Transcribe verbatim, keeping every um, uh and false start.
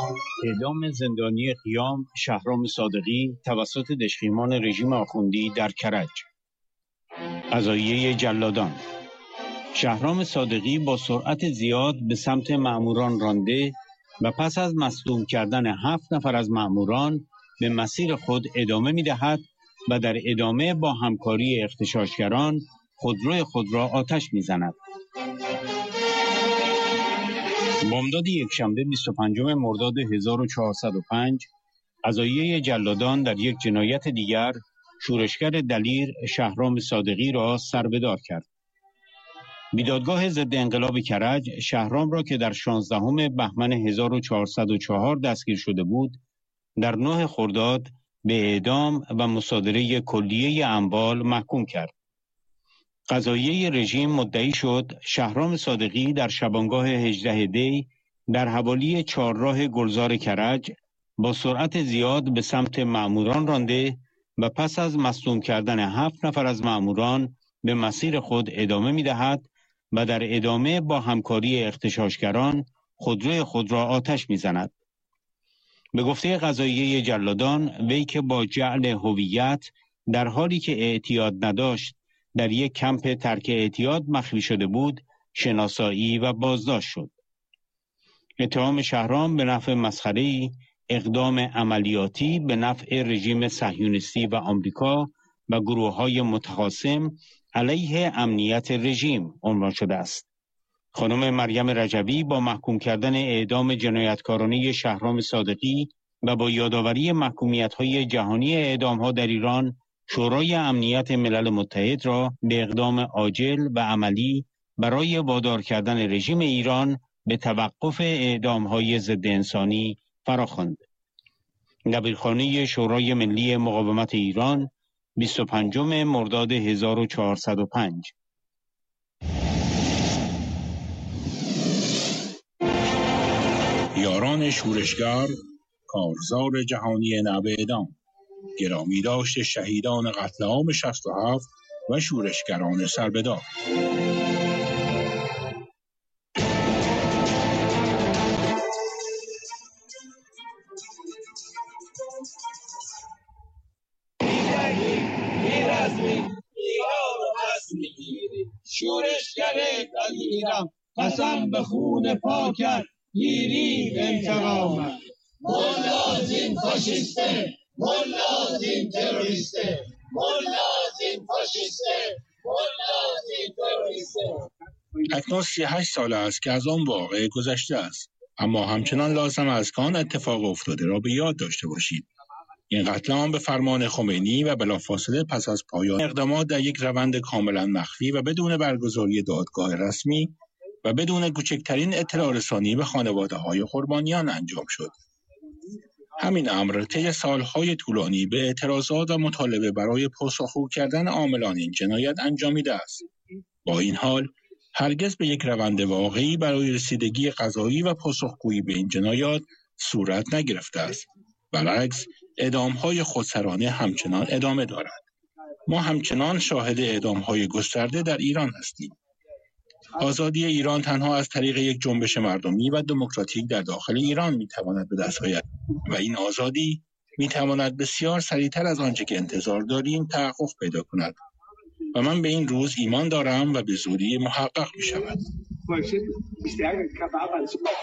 اعدام زندانی قیام شهرام صادقی توسط دژخیمان رژیم آخوندی در کرج. قضاییه جلادان. شهرام صادقی با سرعت زیاد به سمت مأموران رانده و پس از مصدوم کردن هفت نفر از مأموران به مسیر خود ادامه می‌دهد و در ادامه با همکاری اغتشاشگران خودروی خود را آتش می‌زند. بامداد یکشنبه بیست و پنجم مرداد هزار و چهارصد و پنج قضاییه جلادان در یک جنایت دیگر شورشگر دلیر شهرام صادقی را سربدار کرد. بیدادگاه ضد انقلاب کرج شهرام را که در شانزدهم بهمن هزار و چهارصد و چهار دستگیر شده بود در نه خرداد به اعدام و مصادره کلیه اموال محکوم کرد. قضاییه رژیم مدعی شد شهرام صادقی در شبانگاه هجده دی در حوالی چهارراه گلزار کرج با سرعت زیاد به سمت مأموران رانده و پس از مصدوم کردن هفت نفر از مأموران به مسیر خود ادامه می‌دهد و در ادامه با همکاری اغتشاشگران خودروی خود را آتش می‌زند. به گفته قضاییه جلادان وی که با جعل هویت در حالی که اعتیاد نداشت در یک کمپ ترک اعتیاد مخفی شده بود شناسایی و بازداشت شد. اتهام شهرام به نفع مسخره‌ای، اقدام عملیاتی به نفع رژیم صهیونیستی و آمریکا و گروه‌های متخاصم علیه امنیت رژیم عنوان شده است. خانم مریم رجبی با محکوم کردن اعدام جنایتکارانه شهرام صادقی و با یادآوری محکومیت‌های جهانی اعدام‌ها در ایران، شورای امنیت ملل متحد را به اقدام عاجل و عملی برای وادار کردن رژیم ایران به توقف اعدام‌های ضد انسانی فراخواند. دبیرخانه شورای ملی مقاومت ایران بیست و پنجم مرداد هزار و چهارصد و پنج. یاران شورشگر کارزار جهانی نو اعدام، گرامی داشت شهیدان قتل عام شصت و هفت و شورشگران سربدار. شورشگر دلیرم قسم به خون پاکت گیری انتقامم. ملا زین فاشیسته، ملا زین تروریسته، ملا زین فاشیسته، ملا زین تروریسته. اکنون سی و هشت سال است که از آن واقعه گذشته است، اما همچنان لازم است که آن اتفاق افتاده را به یاد داشته باشید. این قتل عام به فرمان خمینی و بلافاصله پس از پایان اقدامات در یک روند کاملا مخفی و بدون برگزاری دادگاه رسمی و بدون کوچکترین اطلاع رسانی به خانواده‌های قربانیان انجام شد. همین امر طی سالهای طولانی به اعتراضات و مطالبه برای پاسخگو کردن عاملان این جنایت انجامیده است. با این حال هرگز به یک روند واقعی برای رسیدگی قضایی و پاسخگویی به این جنایات صورت نگرفته است. برعکس اعدام‌های خودسرانه همچنان ادامه دارد. ما همچنان شاهد اعدام‌های گسترده در ایران هستیم. آزادی ایران تنها از طریق یک جنبش مردمی و دموکراتیک در داخل ایران میتواند به دست آید و این آزادی میتواند بسیار سریعتر از آنچه که انتظار داریم تحقق پیدا کند و من به این روز ایمان دارم و به زودی محقق میشود.